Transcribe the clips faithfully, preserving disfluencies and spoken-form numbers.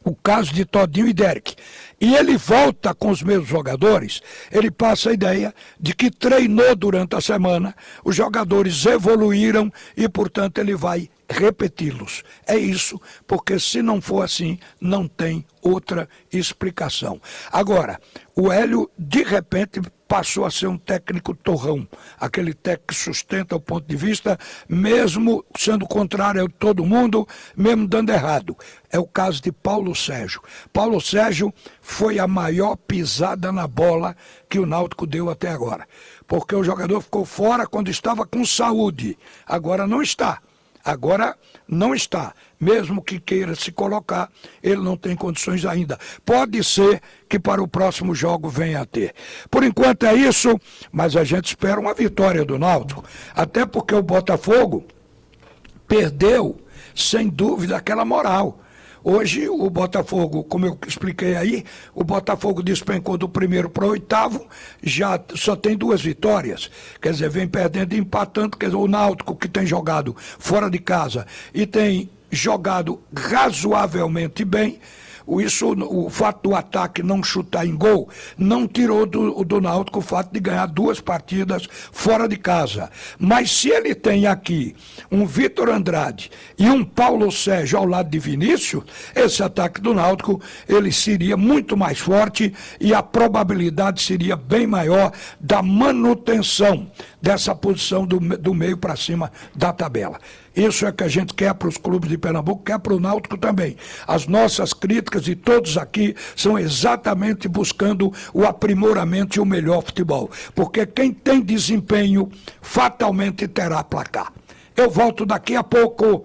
o caso de Todinho e Derek, e ele volta com os mesmos jogadores, ele passa a ideia de que treinou durante a semana, os jogadores evoluíram e, portanto, ele vai repeti-los. É isso, porque se não for assim, não tem outra explicação. Agora, o Hélio, de repente, passou a ser um técnico torrão, aquele técnico que sustenta o ponto de vista, mesmo sendo contrário a todo mundo, mesmo dando errado. É o caso de Paulo Sérgio. Paulo Sérgio foi a maior pisada na bola que o Náutico deu até agora, porque o jogador ficou fora quando estava com saúde, agora não está. Agora não está, mesmo que queira se colocar, ele não tem condições ainda. Pode ser que para o próximo jogo venha a ter. Por enquanto é isso, mas a gente espera uma vitória do Náutico, até porque o Botafogo perdeu, sem dúvida, aquela moral. Hoje o Botafogo, como eu expliquei aí, o Botafogo despencou do primeiro para o oitavo, já só tem duas vitórias, quer dizer, vem perdendo e empatando, quer dizer, o Náutico que tem jogado fora de casa e tem jogado razoavelmente bem, isso, o fato do ataque não chutar em gol, não tirou do, do Náutico o fato de ganhar duas partidas fora de casa. Mas se ele tem aqui um Vitor Andrade e um Paulo Sérgio ao lado de Vinícius, esse ataque do Náutico, ele seria muito mais forte e a probabilidade seria bem maior da manutenção dessa posição do, do meio para cima da tabela. Isso é que a gente quer para os clubes de Pernambuco, quer para o Náutico também. As nossas críticas de todos aqui são exatamente buscando o aprimoramento e o melhor futebol. Porque quem tem desempenho fatalmente terá placar. Eu volto daqui a pouco.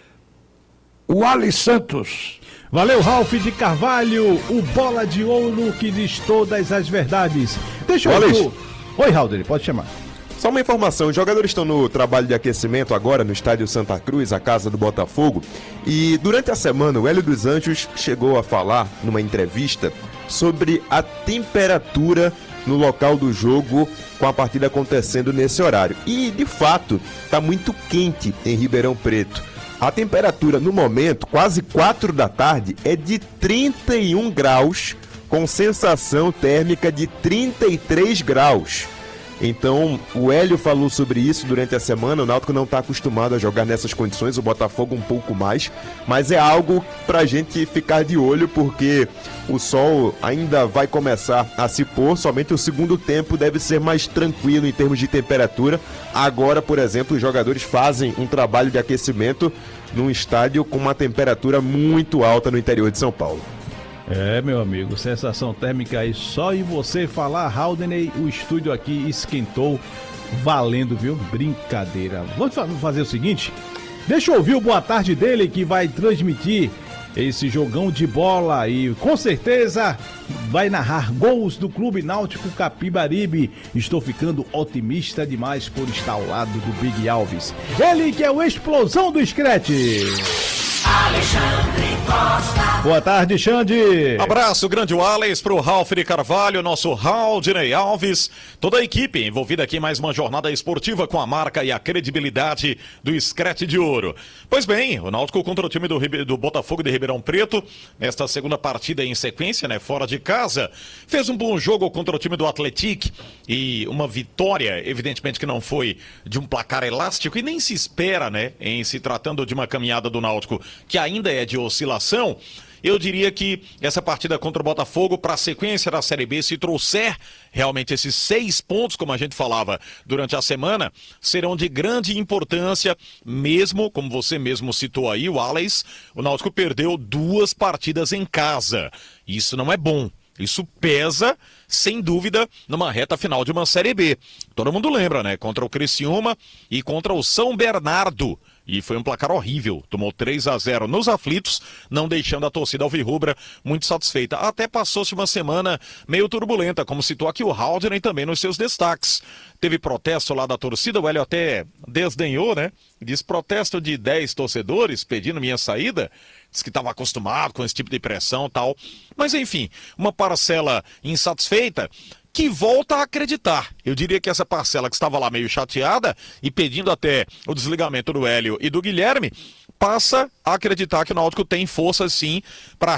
O Ali Santos. Valeu, Ralf de Carvalho, o bola de ouro que diz todas as verdades. Deixa eu... Oi, Oi, Raul, pode chamar. Só uma informação, os jogadores estão no trabalho de aquecimento agora no estádio Santa Cruz, a casa do Botafogo, e durante a semana o Hélio dos Anjos chegou a falar numa entrevista sobre a temperatura no local do jogo com a partida acontecendo nesse horário. E, de fato, está muito quente em Ribeirão Preto. A temperatura no momento, quase quatro da tarde, é de trinta e um graus, com sensação térmica de trinta e três graus. Então, o Hélio falou sobre isso durante a semana. O Náutico não está acostumado a jogar nessas condições, o Botafogo um pouco mais, mas é algo para a gente ficar de olho, porque o sol ainda vai começar a se pôr, somente o segundo tempo deve ser mais tranquilo em termos de temperatura. Agora, por exemplo, os jogadores fazem um trabalho de aquecimento num estádio com uma temperatura muito alta no interior de São Paulo. É, meu amigo, sensação térmica aí só em você falar, Haldney, o estúdio aqui esquentou valendo, viu? Brincadeira. Vamos fazer o seguinte, deixa eu ouvir o boa tarde dele que vai transmitir esse jogão de bola e com certeza vai narrar gols do Clube Náutico Capibaribe. Estou ficando otimista demais por estar ao lado do Big Alves. Ele que é o explosão do Scratch. Alexandre Costa. Boa tarde, Xande. Abraço grande, Wallace, pro Ralf de Carvalho, nosso Haldney Alves, toda a equipe envolvida aqui em mais uma jornada esportiva com a marca e a credibilidade do Scratch de Ouro. Pois bem, o Náutico contra o time do, do Botafogo de Ribeirão Preto, nesta segunda partida em sequência, né, fora de casa, fez um bom jogo contra o time do Atlético e uma vitória, evidentemente que não foi de um placar elástico e nem se espera, né, em se tratando de uma caminhada do Náutico que ainda é de oscilação. Eu diria que essa partida contra o Botafogo, para a sequência da Série B, se trouxer realmente esses seis pontos, como a gente falava durante a semana, serão de grande importância, mesmo, como você mesmo citou aí, o Wallace, o Náutico perdeu duas partidas em casa. Isso não é bom. Isso pesa, sem dúvida, numa reta final de uma Série B. Todo mundo lembra, né? Contra o Criciúma e contra o São Bernardo. E foi um placar horrível, tomou três a zero nos aflitos, não deixando a torcida alvirrubra muito satisfeita. Até passou-se uma semana meio turbulenta, como citou aqui o Haldney também nos seus destaques. Teve protesto lá da torcida, o Hélio até desdenhou, né? Diz protesto de dez torcedores pedindo minha saída. Diz que estava acostumado com esse tipo de pressão e tal. Mas enfim, uma parcela insatisfeita que volta a acreditar. Eu diria que essa parcela que estava lá meio chateada e pedindo até o desligamento do Hélio e do Guilherme, passa a acreditar que o Náutico tem força sim para